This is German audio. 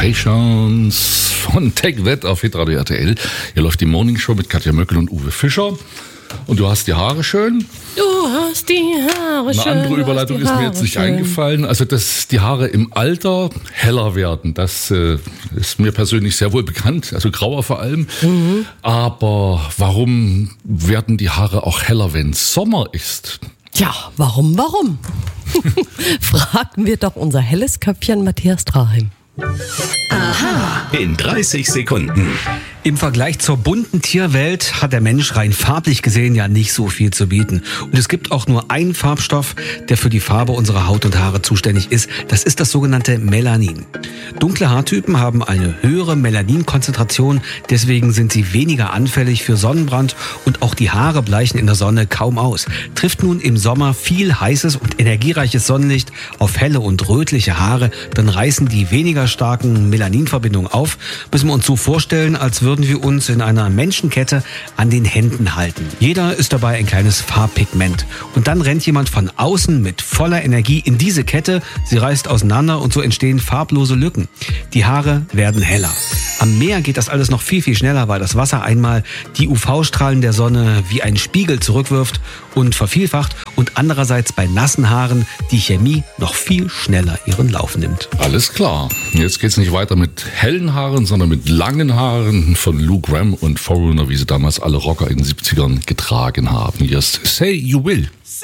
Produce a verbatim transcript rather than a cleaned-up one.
Vibrations von Take That auf Hitradio R T L. Hier läuft die Morning Show mit Katja Möckel und Uwe Fischer. Und du hast die Haare schön. Du hast die Haare schön. Eine andere Überleitung ist mir jetzt nicht schön eingefallen. Also, dass die Haare im Alter heller werden, das äh, ist mir persönlich sehr wohl bekannt. Also grauer vor allem. Mhm. Aber warum werden die Haare auch heller, wenn Sommer ist? Ja, warum, warum? Fragen wir doch unser helles Köpfchen Matthias Traheim. Aha. In dreißig Sekunden. Im Vergleich zur bunten Tierwelt hat der Mensch rein farblich gesehen ja nicht so viel zu bieten. Und es gibt auch nur einen Farbstoff, der für die Farbe unserer Haut und Haare zuständig ist. Das ist das sogenannte Melanin. Dunkle Haartypen haben eine höhere Melaninkonzentration, deswegen sind sie weniger anfällig für Sonnenbrand und auch die Haare bleichen in der Sonne kaum aus. Trifft nun im Sommer viel heißes und energiereiches Sonnenlicht auf helle und rötliche Haare, dann reißen die weniger starken Melaninverbindungen auf. Müssen wir uns so vorstellen, als würden wir uns in einer Menschenkette an den Händen halten. Jeder ist dabei ein kleines Farbpigment. Und dann rennt jemand von außen mit voller Energie in diese Kette. Sie reißt auseinander und so entstehen farblose Lücken. Die Haare werden heller. Am Meer geht das alles noch viel, viel schneller, weil das Wasser einmal die U V-Strahlen der Sonne wie ein Spiegel zurückwirft und vervielfacht und andererseits bei nassen Haaren die Chemie noch viel schneller ihren Lauf nimmt. Alles klar. Jetzt geht's nicht weiter mit hellen Haaren, sondern mit langen Haaren von Lou Gramm und Foreigner, wie sie damals alle Rocker in den siebzigern getragen haben. Just say you will.